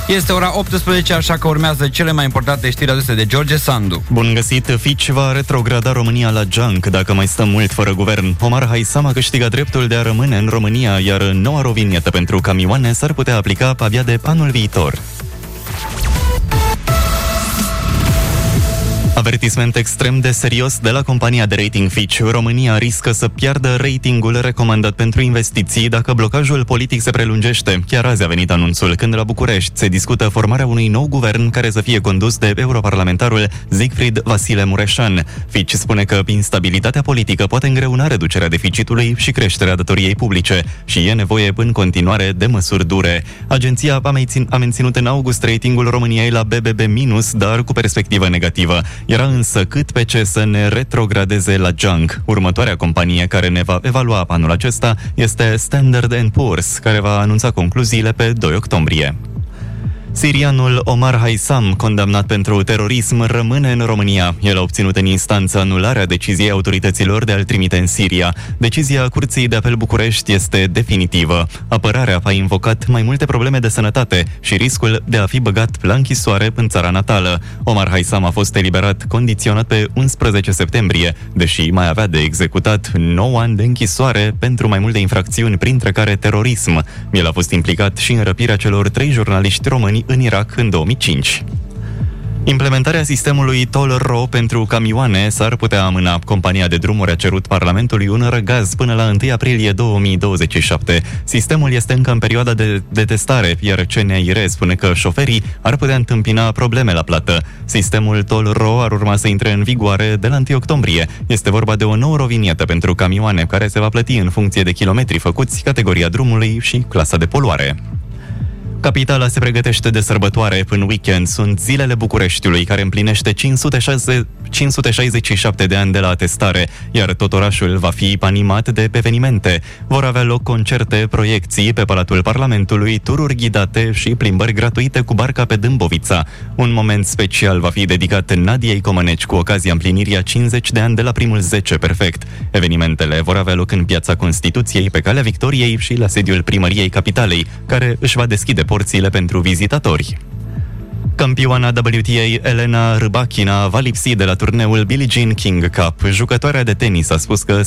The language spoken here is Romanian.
Este ora 18, așa că urmează cele mai importante știri aduse de George Sandu. Bun găsit! Fitch va retrograda România la junk dacă mai stăm mult fără guvern. Omar Haisam a câștigat dreptul de a rămâne în România, iar noua rovinietă pentru camioane s-ar putea aplica abia de anul viitor. Avertisment extrem de serios de la compania de rating Fitch. România riscă să piardă ratingul recomandat pentru investiții dacă blocajul politic se prelungește. Chiar azi a venit anunțul când la București se discută formarea unui nou guvern care să fie condus de europarlamentarul Siegfried Vasile Mureșan. Fitch spune că instabilitatea politică poate îngreuna reducerea deficitului și creșterea datoriei publice și e nevoie în continuare de măsuri dure. Agenția a menținut în august ratingul României la BBB-, dar cu perspectivă negativă. Era însă cât pe ce să ne retrogradeze la junk. Următoarea companie care ne va evalua anul acesta este Standard & Poor's, care va anunța concluziile pe 2 octombrie. Sirianul Omar Haisam, condamnat pentru terorism, rămâne în România. El a obținut în instanță anularea deciziei autorităților de a-l trimite în Siria. Decizia Curții de Apel București este definitivă. Apărarea a invocat mai multe probleme de sănătate și riscul de a fi băgat la închisoare în țara natală. Omar Haisam a fost eliberat condiționat pe 11 septembrie, deși mai avea de executat 9 ani de închisoare pentru mai multe infracțiuni, printre care terorism. El a fost implicat și în răpirea celor 3 jurnaliști români în Irak în 2005. Implementarea sistemului toll-ro pentru camioane s-ar putea amâna. Compania de drumuri a cerut Parlamentului un răgaz până la 1 aprilie 2027. Sistemul este încă în perioada de testare, iar CNIR spune că șoferii ar putea întâmpina probleme la plată. Sistemul toll-ro ar urma să intre în vigoare de la 1 octombrie. Este vorba de o nouă rovinietă pentru camioane care se va plăti în funcție de kilometri făcuți, categoria drumului și clasa de poluare. Capitala se pregătește de sărbătoare până weekend. Sunt zilele Bucureștiului, care împlinește 567 de ani de la atestare, iar tot orașul va fi animat de evenimente. Vor avea loc concerte, proiecții pe Palatul Parlamentului, tururi ghidate și plimbări gratuite cu barca pe Dâmbovița. Un moment special va fi dedicat Nadiei Comăneci cu ocazia împlinirii a 50 de ani de la primul 10 perfect. Evenimentele vor avea loc în Piața Constituției, pe Calea Victoriei și la sediul Primăriei Capitalei, care își va deschide porțile pentru vizitatori. Campioana WTA Elena Rybakina va lipsi de la turneul Billie Jean King Cup. Jucătoarea de tenis a spus că